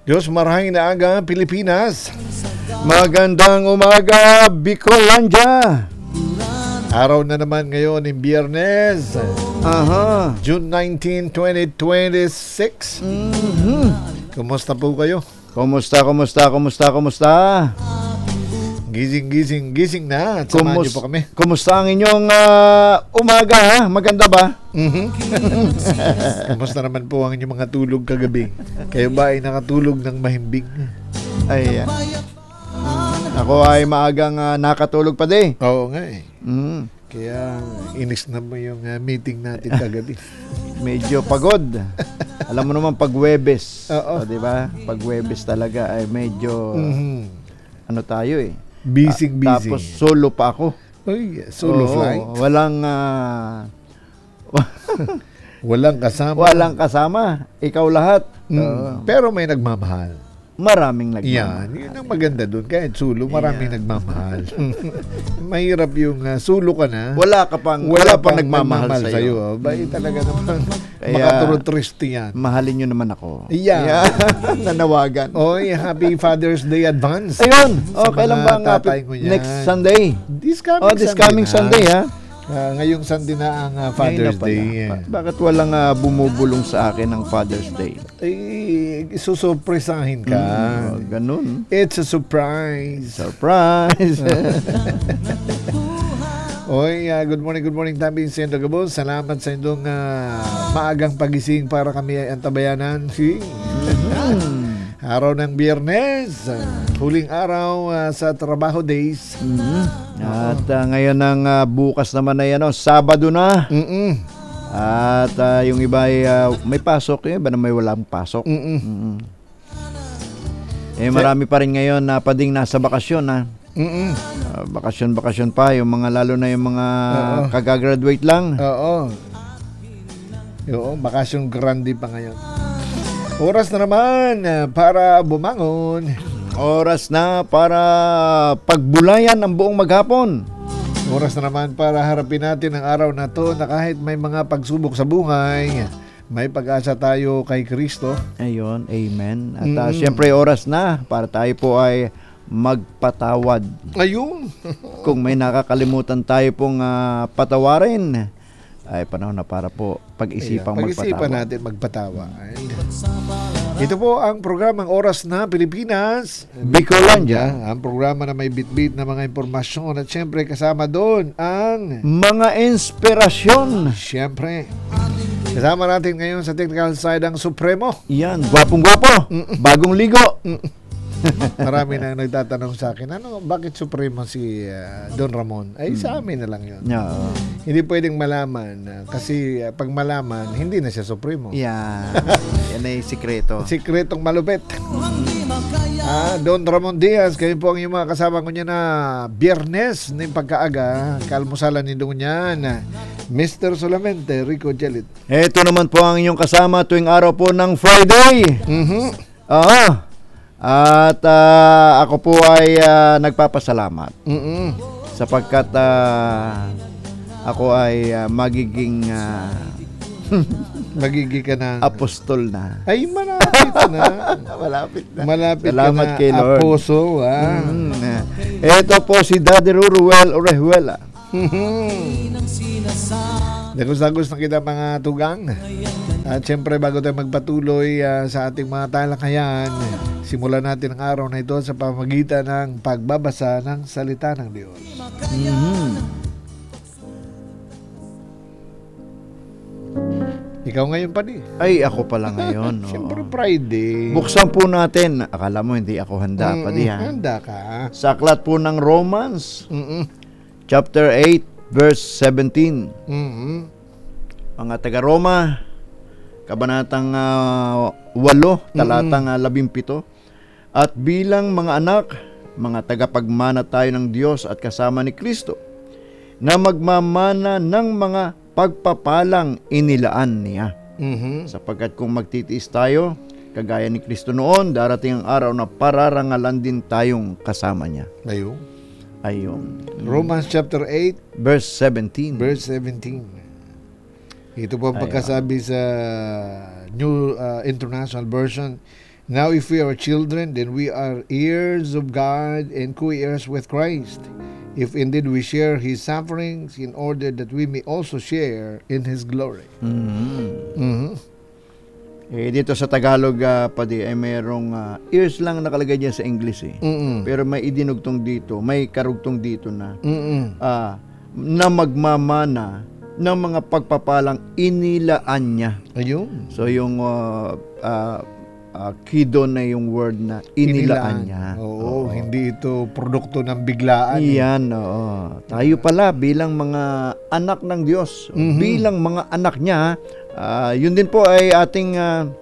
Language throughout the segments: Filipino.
Diyos marahing na aga, Pilipinas. Magandang umaga, Bicolandia. Araw na naman ngayon ng Biyernes, June 19, 2026. Kumusta po kayo? Kumusta? Gising na at samahan niyo po kami. Kumusta ang inyong umaga, ha? Maganda ba? Kumusta naman po ang inyong mga tulog kagabi? Kayo ba ay nakatulog ng mahimbing? Ay, ako ay maagang nakatulog pa din. Oo nga eh. Kaya inis na mo yung meeting natin kagabi. Medyo pagod. Alam mo naman pag Huwebes, Oo. di ba? Pag Huwebes talaga ay medyo ano tayo eh. Busy. Tapos solo pa ako. Uy, solo flight. Walang kasama. Walang kasama. Ikaw lahat. Pero may nagmamahal. Maraming nagmamahal. Yan, yun ang maganda doon. Kahit sulo, maraming nagmamahal. Mahirap yung sulo ka na. Wala pang nagmamahal sa'yo. Bakit talaga naman makaturot-triste yan. Mahalin nyo naman ako. Yeah. Nanawagan. Oy, happy Father's Day advance. Ayun. Kailan ba ang next Sunday? This coming Sunday, ha? Ngayong Sunday na ang Father's Day. Bakit walang bumubulong sa akin ng Father's Day? Susurpresahin ka. Ganun. It's a surprise. Oy, good morning, Tabi Sendo Gabos. Salamat sa inyong maagang pagising para kami ay antabayanan. Araw ng Biyernes, huling araw sa trabaho days. At ngayon ang bukas naman ay Sabado na. At yung iba ay may pasok, yung iba na may walang pasok. Marami pa rin ngayon na pading nasa bakasyon, ha. Bakasyon pa, yung mga lalo na yung mga kagagraduate lang. Oo, bakasyon grande pa ngayon. Oras na naman para bumangon. Oras na para pagbulayan ang buong maghapon. Oras na naman para harapin natin ang araw na to na kahit may mga pagsubok sa buhay, may pag-asa tayo kay Kristo. Ayun, amen. At siyempre oras na para tayo po ay magpatawad. Ayun. Kung may nakakalimutan tayo pong patawarin, ay panahon na para po pag-isipang magpatawa. Pag-isipan natin magpatawa. Ito po ang programang Oras na Pilipinas, Bicolandia. Ang programa na may bit-bit na mga impormasyon at syempre kasama doon ang mga inspirasyon. Syempre, kasama natin ngayon sa technical side ang Supremo. Yan, gwapong-gwapo, bagong ligo. Marami nang nagtatanong sa akin, bakit Supremo si Don Ramon? Ay, sa amin na lang yun. Hindi pwedeng malaman kasi pag malaman, hindi na siya Supremo. Yan ay sikreto. Sikretong malupit. Don Ramon Diaz, kayo po ang yung mga kasama ko niya na Biyernes ng pagkaaga. Kalmusalan ni Dong niyan, Mr. Solamente, Rico Jelit. Ito naman po ang inyong kasama tuwing araw po ng Friday. At ako po ay nagpapasalamat sapagkat ako ay magiging ka na apostol na. Ay, malapit na. Malapit Salamat ka na, kay Lord. Aposo. Ito po si Daddy Ruruel Orejuela. Dagos na kita mga tugang. At syempre bago tayo magpatuloy sa ating mga talakayan, simulan natin ang araw na ito sa pamamagitan ng pagbabasa ng salita ng Diyos. Ikaw ngayon pa di. Ay, ako pala ngayon. Siyempre Friday. Buksan po natin. Akala mo hindi ako handa pa di, ha? Handa ka. Sa aklat po ng Romans, chapter 8, verse 17. Mga taga-Roma, kabanatang 8, talatang 17. At bilang mga anak, mga tagapagmana tayo ng Diyos at kasama ni Kristo, na magmamana ng mga pagpapalang inilaan niya. Sapagkat kung magtitiis tayo, kagaya ni Kristo noon, darating ang araw na pararangalan din tayong kasama niya. Ayun. Romans chapter 8, verse 17. Verse 17. Ito po ang pagkasabi sa New International Version. Now if we are children, then we are heirs of God and co-heirs with Christ. If indeed we share His sufferings, in order that we may also share in His glory. Dito sa Tagalog, padi, ay mayroong ears lang nakalagay dyan sa English eh. Pero may idinugtong dito, may karugtong dito na na magmamana ng mga pagpapalang inilaan niya. Ayun. So yung key doon na yung word na inilaan niya. Oo, hindi ito produkto ng biglaan. Iyan, oo. Tayo pala bilang mga anak ng Diyos, bilang mga anak niya, yun din po ay ating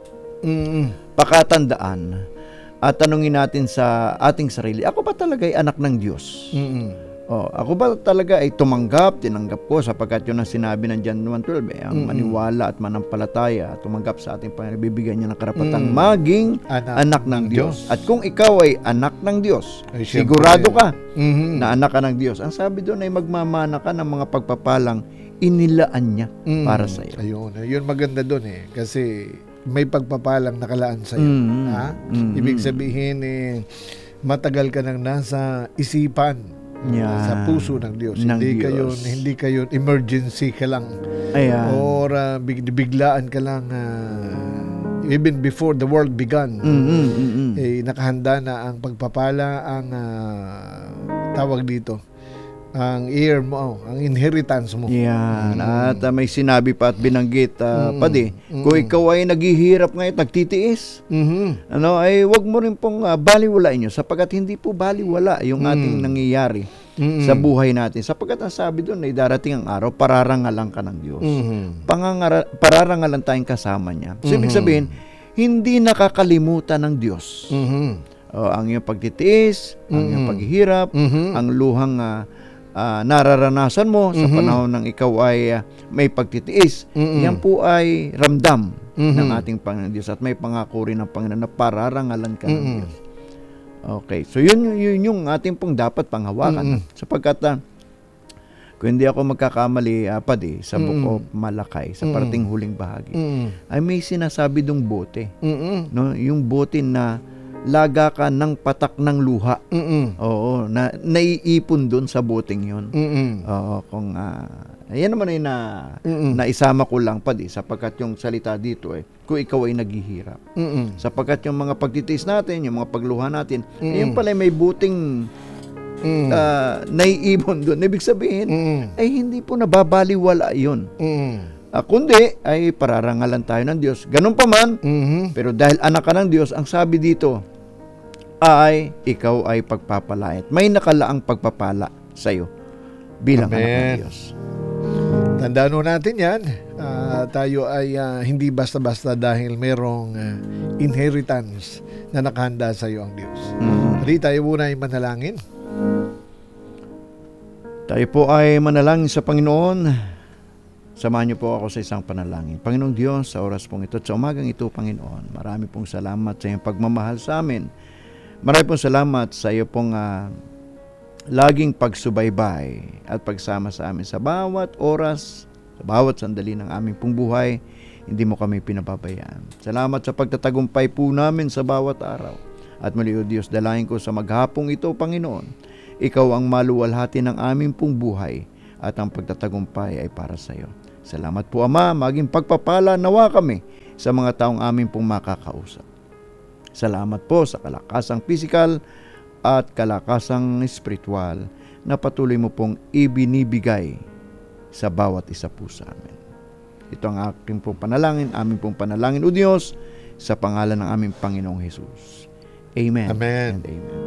pakatandaan at tanungin natin sa ating sarili, ako ba talaga ay anak ng Diyos? Ako ba talaga ay tinanggap ko sapagkat yun ang sinabi ng John 1:12 ang maniwala at manampalataya at tumanggap sa ating Panginoon, bibigyan niya ng karapatang maging anak ng Diyos. At kung ikaw ay anak ng Diyos, ay, sigurado ka na anak ka ng Diyos. Ang sabi doon ay magmamana ka ng mga pagpapalang inilaan niya para sa iyo. Ayun, yun maganda doon eh. Kasi may pagpapalang nakalaan sa iyo. Ibig sabihin matagal ka nang nasa isipan. Sa puso ng Diyos. Hindi kayo emergency ka lang. Ayan. Or biglaan ka lang even before the world began. Nakahanda na ang pagpapala, ang tawag dito, ang heir mo, ang inheritance mo. Yan. At may sinabi pa at binanggit, padi, kung ikaw ay naghihirap ngayon, nagtitiis, ay wag mo rin pong baliwalain nyo, sapagkat hindi po baliwala yung ating nangyayari sa buhay natin. Sapagkat ang sabi doon ay darating ang araw, pararangalan ka ng Diyos. Pararangalan tayong kasama niya. So, ibig sabihin, hindi nakakalimutan ng Diyos. Ang iyong pagtitiis, ang iyong paghihirap, ang luhang nararanasan mo sa panahon ng ikaw ay may pagtitiis, yan po ay ramdam ng ating Panginoon Diyos at may pangako rin ng Panginoon na pararangalan ka ng Diyos. Okay, so yun yung ating pong dapat panghawakan sapagkat kung hindi ako magkakamali, padi, sa Book of Malakay, sa parting huling bahagi, ay may sinasabi dong bote. No? Yung bote na laga ka ng patak ng luha. Oo, na naiipon doon sa boteng 'yon. Oo, kung ayan naman ay naisama ko lang padi sapagkat yung salita dito kung ikaw ay naghihirap. Sapagkat yung mga pagtitiis natin, yung mga pagluha natin, yun pala may buting naiipon doon. Ibig sabihin ay hindi po nababaliwala 'yon. Kundi ay pararangalan tayo ng Diyos. Ganun pa man, pero dahil anak ka ng Diyos, ang sabi dito ay ikaw ay pagpapalait. May nakalaang pagpapala sa iyo bilang anak ng Diyos. Tandaan natin yan. Tayo ay hindi basta-basta dahil merong inheritance na nakahanda sa iyo ang Diyos. Hindi tayo muna ay manalangin. Tayo po ay manalangin sa Panginoon. Samahan niyo po ako sa isang panalangin. Panginoong Diyos, sa oras pong ito at sa umagang ito, Panginoon, marami pong salamat sa iyong pagmamahal sa amin. Marami pong salamat sa iyo pong laging pagsubaybay at pagsama sa amin sa bawat oras, sa bawat sandali ng aming pong buhay. Hindi mo kami pinababayaan. Salamat sa pagtatagumpay po namin sa bawat araw. At muli, O Diyos, dalahin ko sa maghapong ito, Panginoon, ikaw ang maluwalhati ng aming pong buhay at ang pagtatagumpay ay para sa iyo. Salamat po, Ama, maging pagpapala nawa kami sa mga taong aming pong makakausap. Salamat po sa kalakasang pisikal at kalakasang espiritual na patuloy mo pong ibinibigay sa bawat isa po sa amin. Ito ang aking pong panalangin, aming pong panalangin, O Diyos, sa pangalan ng aming Panginoong Jesus. Amen. Amen. And amen.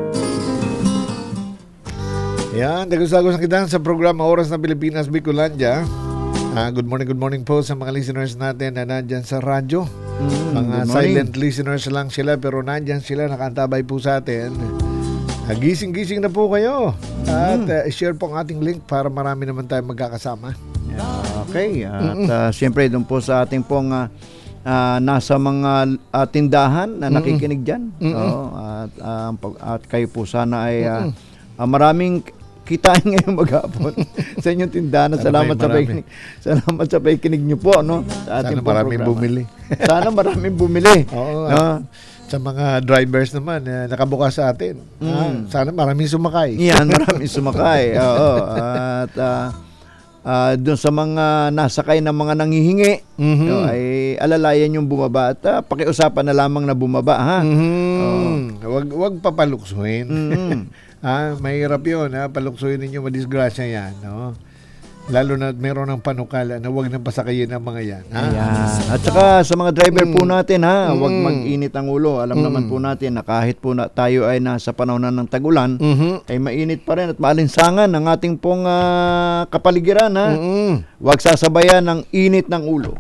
Yan, dagos-dagos kita sa programa Oras ng Pilipinas, Bicolandia. Good morning po sa mga listeners natin na nandyan sa radyo. Mga silent listeners lang sila pero nandyan sila, nakantabay po sa atin. Gising-gising na po kayo. At share po ang ating link para marami naman tayo magkakasama. Okay. At siyempre doon po sa ating pong nasa mga tindahan na nakikinig dyan. At kayo po sana ay maraming kitain ngayong maghapon sa inyong tindahan. Salamat sa pakikinig niyo po, no? Sa ating sana maraming bumili. Sana maraming bumili. Oo. No? Sa mga drivers naman, nakabukas sa atin. Sana maraming sumakay. Yan, maraming sumakay. Oo. At doon sa mga nasakay ng mga nanghihingi, ay alalayan yung bumaba at pakiusapan na lamang na bumaba, ha? Wag papaluksuhin. Mahirap yun, paluksuhin ninyo, madisgrasya yan, no? Lalo na meron ng panukala na wag nang pasakayin ang mga yan. Ayan. At saka sa mga driver po natin, wag mag-init ang ulo. Alam naman po natin na kahit po tayo ay nasa panahon na ng tagulan, ay mainit pa rin at maalinsangan ang ating pong kapaligiran. Wag sasabayan ng init ng ulo.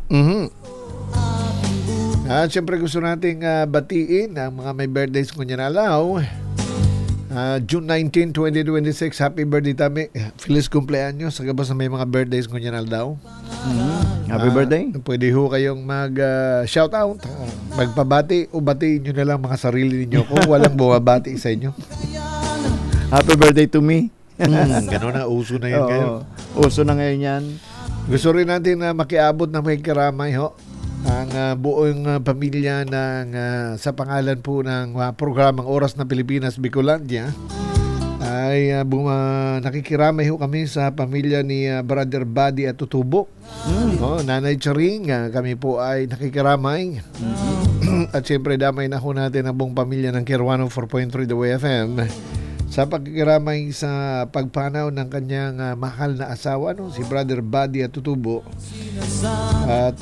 At siyempre gusto nating batiin ang mga may birthdays kung yan alaw. June 19, 2026, happy birthday Tami. Feliz cumpleaños. Sa gabas na may mga birthdays kung yan daw. Happy birthday. Pwede ho kayong mag-shout out. Magpabati o batiin nyo na lang mga sarili ninyo kung walang bumabati sa inyo. Happy birthday to me. Gano'n na, uso na yun ngayon. Uso na ngayon yan. Gusto rin natin na makiabot na may karamay ho. Ang buong pamilya ng sa pangalan po ng programang Oras na Pilipinas Bicolandia ay nakikiramay ho kami sa pamilya ni Brother Buddy at Tutubo. Nanay Charing, kami po ay nakikiramay. At siyempre damay na ho natin ang buong pamilya ng Kier 104.3 The Way FM sa pagkikiramay sa pagpanaw ng kanyang mahal na asawa, si Brother Buddy at Tutubo. At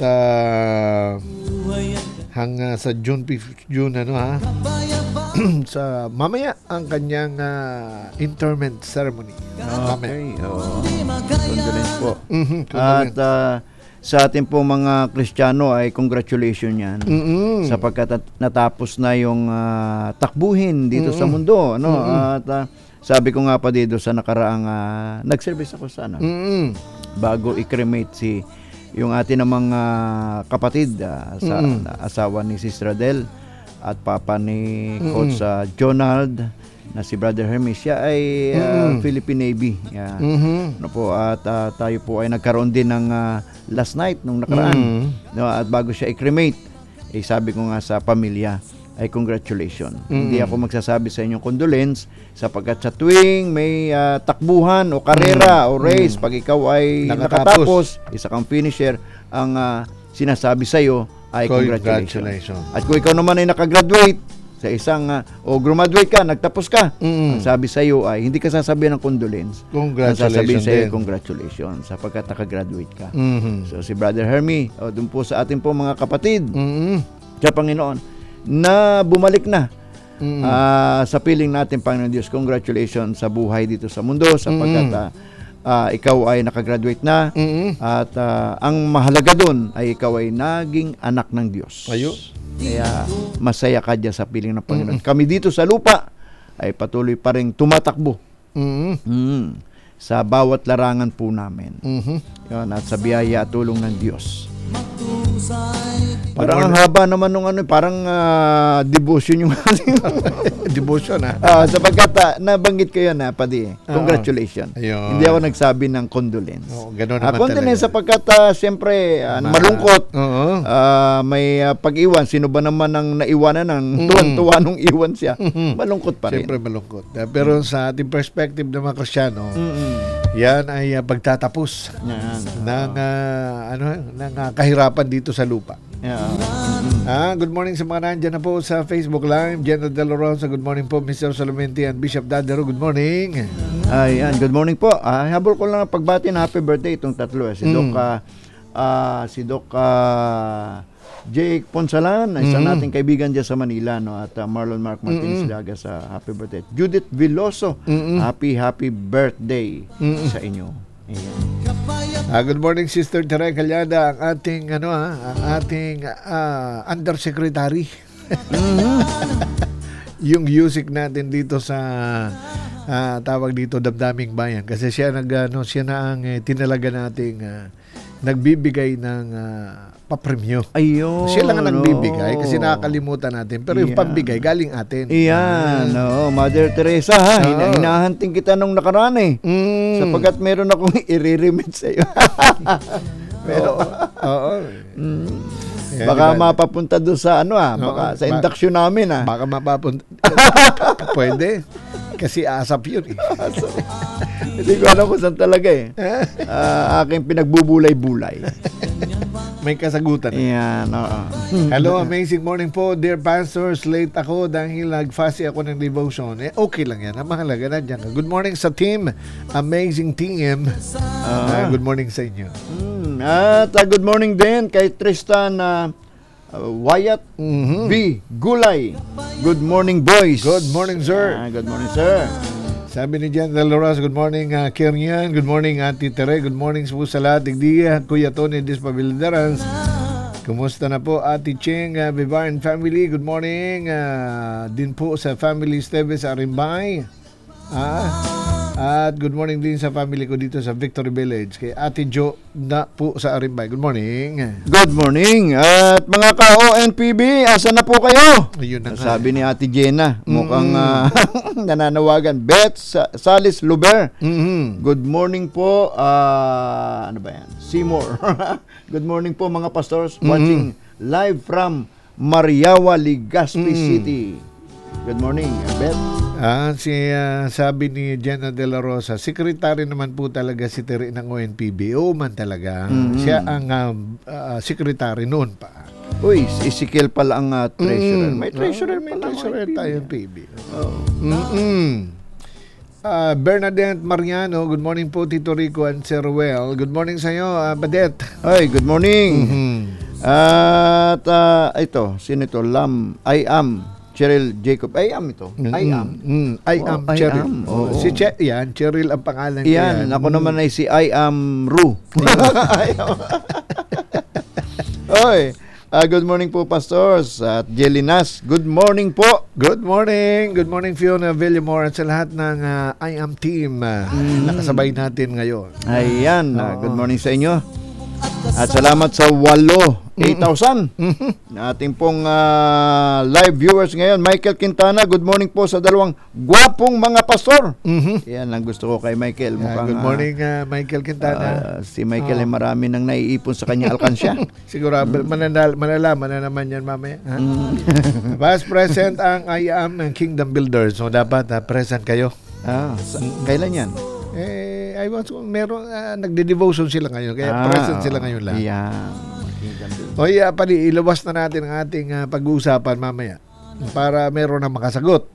hanggang sa June sa mamaya ang kanyang interment ceremony. Okay. Condolence po. At sa ating po mga Kristiyano ay congratulations yan sapagkat natapos na yung takbuhin dito sa mundo, at sabi ko nga pa dito sa nakaraang nag-service ako sana bago i-cremate yung ating namang kapatid sa asawa ni Sister Adele at papa ni Coach Jonald na si Brother Hermes. Siya ay Philippine Navy. Ano po, at tayo po ay nagkaroon din ng last night nung nakaraan. At bago siya i-cremate, sabi ko nga sa pamilya ay congratulations. Hindi ako magsasabi sa inyong condolence sapagkat sa tuwing may takbuhan o karera o race, pag ikaw ay nakatapos, isa kang finisher, ang sinasabi sa iyo ay congratulations. At kung ikaw naman ay nakagraduate sa isang graduate ka, nagtapos ka, ang sabi sa iyo ay hindi ka sasabihin ng condolence. Ang sasabihin sa iyo congratulations sapagkat nakagraduate ka. So si Brother Hermie, dun po sa ating po mga kapatid sa Panginoon na bumalik na sa piling natin, Panginoon Diyos, congratulations sa buhay dito sa mundo sapagkat ikaw ay nakagraduate na at ang mahalaga dun ay ikaw ay naging anak ng Diyos. Kaya masaya ka dyan sa piling ng Panginoon. Kami dito sa lupa ay patuloy pa rin tumatakbo sa bawat larangan po namin. Yun, at sa biyaya at tulong ng Diyos. Parang ang haba naman nung parang devotion yung devotion sapagkat nabanggit ko yan Padi. Congratulations. Hindi ako nagsabi ng condolence. Ganun naman condolence sapagkat siyempre malungkot. May pag-iwan. Sino ba naman ang naiwanan ng tuwan-tuwa nung iwan siya? Malungkot pa rin. Siyempre malungkot. Pero sa ating perspective ng mga Kristiyano, yan ay pagtatapos ng kahirapan dito sa lupa. Good morning sa mga nandyan na po sa Facebook Live. General De Lorenzo, good morning po. Mr. Solomenti and Bishop Dadero, good morning. Ayan, good morning po. Habol ko lang pagbati na happy birthday itong tatlo. Si Doc Jake Ponsalan, isa nating kaibigan dyan sa Manila, at Marlon Mark Martinez Daga sa happy birthday. Judith Veloso, happy birthday sa inyo. Good morning, Sister Tere Calyada, ang ating undersecretary. Yung music natin dito sa tawag dito Damdaming Bayan, kasi siya siya na ang tinalaga nating nagbibigay ng papremyo. Ayun. Siya lang ang nagbibigay kasi nakakalimutan natin. Pero yung pambigay galing atin. Mother Teresa hinahanting kita nung nakaraan sapagkat meron akong i-remit sa iyo. Baka di ba? mapapunta doon sa baka sa induction namin Baka mapapunta. Pwede. Kasi asap yun eh. Hindi ko alam kung saan talaga eh. Aking pinagbubulay-bulay. May kasagutan. Yan, oo. Hello, amazing morning po, dear pastors. Late ako dahil nag-fast ako ng devotion. Okay lang yan. Ang mahalaga na dyan. Good morning sa team. Amazing team. Good morning sa inyo. At good morning din kay Tristan Wyatt B. Gulay. Good morning, boys. Good morning, sir. Good morning, sir. Sabi ni Jan Daloras, good morning, Kiernian. Good morning, Ate Tere. Good morning po sa lahat. Digdiya, Kuya Tony Dispabilidarans. Kumusta na po, Ate Ching, Vivar and family. Good morning. Din po sa family Esteves Arimbay. At good morning din sa family ko dito sa Victory Village. Kay Ate Jo na po sa Arimbay. Good morning. Good morning. At mga ka-ONPB, asa na po kayo? Ayun na nga. Sabi ni Ate Jenna, mukhang nananawagan. Beth Salis Luber. Good morning po. Ano ba yan? Seymour. Good morning po mga pastors watching live from Mariawa, Legazpi City. Good morning, Beth. Sabi ni Jenna De La Rosa, secretary naman po talaga si Terry ng ONPB. Oo man talaga. Siya ang secretary noon pa. Uy, si Ezekiel pala ang treasurer. May treasurer, may treasurer tayo ng PB. Bernadette Mariano, good morning po Tito Rico and Sir Well. Good morning sa iyo, Badet. Ay, good morning. At ito, sino ito? I am Cheryl Jacob. I am ito. I am Cheryl. Si Cheryl ang pangalan niya. Yan, ako naman ay si I am Ru. Oy, good morning po pastors at Jelinas. Good morning po. Good morning. Good morning Fiona Villamore at sa lahat ng I am team nakasabay natin ngayon. Ayan, good morning sa inyo. At salamat sa 8,000 ating pong live viewers ngayon. Michael Quintana, good morning po sa dalawang gwapong mga pastor. Yan ang gusto ko kay Michael. Mukhang, good morning Michael Quintana. Si Michael ay marami nang naiipon sa kanyang alkansya. Siguro malalaman na naman yan mamaya. Past present ang I am ng Kingdom Builders. So dapat present kayo. Kailan yan? Meron nagde-devotion sila ngayon kaya present sila ngayon lang. Pali ilabas na natin ang ating pag-uusapan mamaya para meron na makasagot.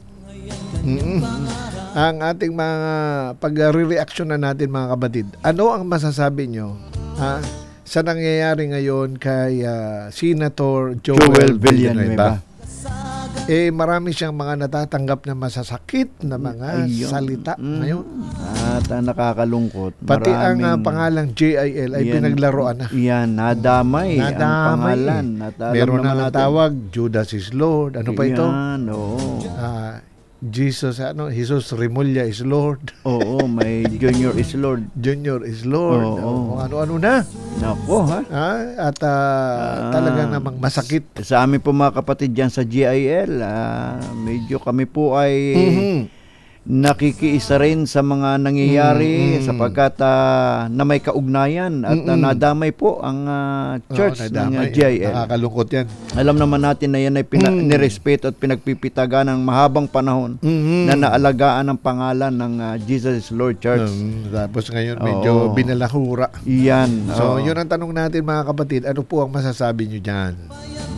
Ang ating mga pag-reaction na natin mga kapatid. Ano ang masasabi nyo sa nangyayari ngayon kay Senator Joel Villanueva? Marami siyang mga natatanggap na masasakit na mga salita ngayon. At nakakalungkot. Pati ang pangalang JIL ay pinaglaruan na. Yan, nadamay ang pangalan. Meron na natawag, Judas is Lord. Ano pa ito? Yan, Jesus Remulla is Lord. Oo, may Junior is Lord. Junior is Lord. Ano-ano na. Nako, At talaga namang masakit. Sa amin po mga kapatid dyan sa GIL, medyo kami po ay nakikiisa rin sa mga nangyayari sapagkat na may kaugnayan at nadamay po ang church ng GIL. Nakakalungkot yan. Alam naman natin na yan ay nirespeto at pinagpipitagan ng mahabang panahon na naalagaan ang pangalan ng Jesus is Lord Church. Tapos ngayon medyo binalahura. Yan. So yun ang tanong natin mga kapatid, ano po ang masasabi nyo dyan?